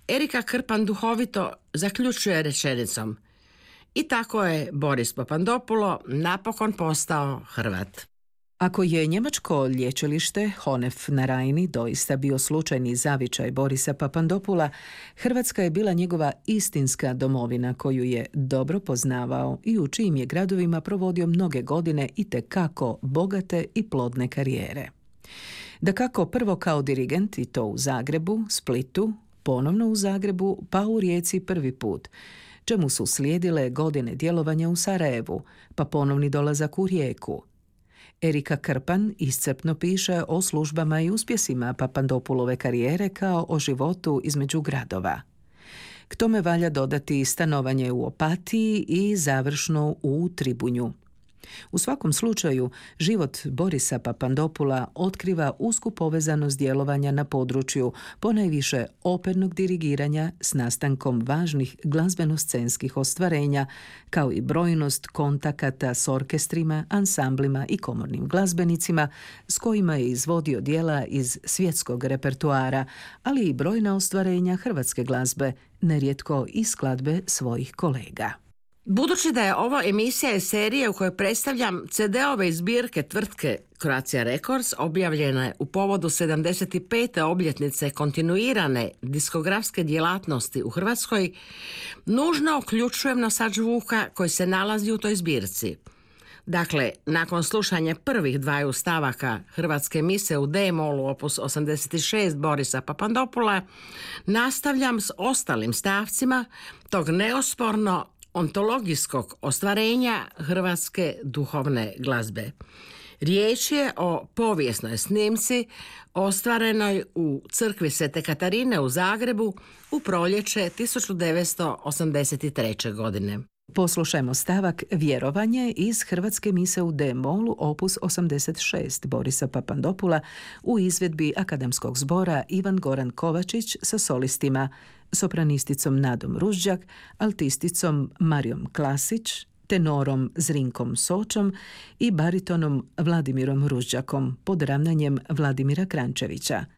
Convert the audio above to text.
Erika Krpan duhovito zaključuje rečenicom: i tako je Boris Papandopulo napokon postao Hrvat. Ako je njemačko lječilište Honef na Rajni doista bio slučajni zavičaj Borisa Papandopula, Hrvatska je bila njegova istinska domovina koju je dobro poznavao i u čijim je gradovima provodio mnoge godine itekako bogate i plodne karijere. Dakako prvo kao dirigent i to u Zagrebu, Splitu, ponovno u Zagrebu, pa u Rijeci prvi put, čemu su slijedile godine djelovanja u Sarajevu, pa ponovni dolazak u Rijeku. Erika Krpan iscrpno piše o službama i uspjesima Papandopulove karijere kao o životu između gradova. K tome valja dodati stanovanje u Opatiji i završno u Tribunju. U svakom slučaju, život Borisa Papandopula otkriva usku povezanost djelovanja na području ponajviše opernog dirigiranja s nastankom važnih glazbeno-scenskih ostvarenja, kao i brojnost kontakata s orkestrima, ansamblima i komornim glazbenicima s kojima je izvodio djela iz svjetskog repertoara, ali i brojna ostvarenja hrvatske glazbe, nerijetko i skladbe svojih kolega. Budući da je ovo emisija iz serije u kojoj predstavljam CD-ove iz zbirke tvrtke Croatia Records, objavljene u povodu 75. obljetnice kontinuirane diskografske djelatnosti u Hrvatskoj, nužno uključujem nosač zvuka koji se nalazi u toj zbirci. Dakle, nakon slušanja prvih dvaju stavaka Hrvatske mise u D-molu opus 86 Borisa Papandopula, nastavljam s ostalim stavcima tog neosporno ontologijskog ostvarenja hrvatske duhovne glazbe. Riječ je o povijesnoj snimci ostvarenoj u crkvi Svete Katarine u Zagrebu u proljeće 1983. godine. Poslušajmo stavak Vjerovanje iz Hrvatske mise u D-molu opus 86 Borisa Papandopula u izvedbi Akademskog zbora Ivan Goran Kovačić sa solistima, sopranisticom Nadom Ružđak, altisticom Marijom Klasić, tenorom Zrinkom Sočom i baritonom Vladimirom Ružđakom pod ravnanjem Vladimira Krančevića.